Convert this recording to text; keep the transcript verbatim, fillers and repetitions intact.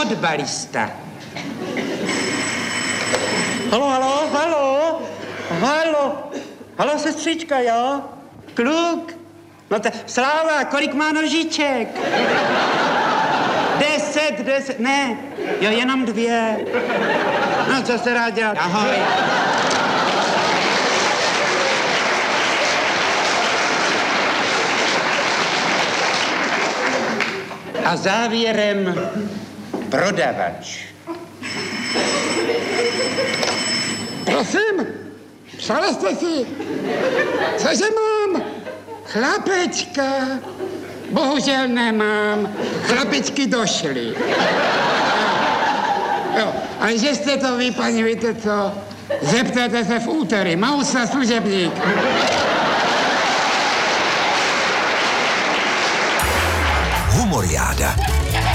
fotbalista. Halo, halo, halo, halo, halo, sestřička, jo? Kluk? No to, Sláva, kolik má nožiček? Deset, deset, ne, jo, jenom dvě. No, co se rád dělat? Ahoj. A závěrem prodavač. Prosím, přáli jste si, cože mám? Chlapečka. Bohužel nemám. Chlapečky došly. Jo, a že jste to vy, paní, víte co? Zeptejte se v úterý. Mausa, služebník. Humoriáda.